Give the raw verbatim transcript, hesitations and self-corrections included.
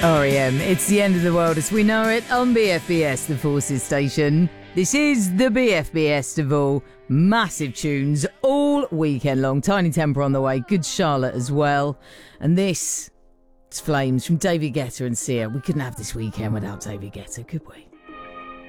R E M, it's the end of the world as we know it on B F B S, the Forces station. This is the B F B Festival. Massive tunes all weekend long. Tiny Temper on the way. Good Charlotte as well. And this, it's Flames from David Guetta and Sia. We couldn't have this weekend without David Guetta, could we?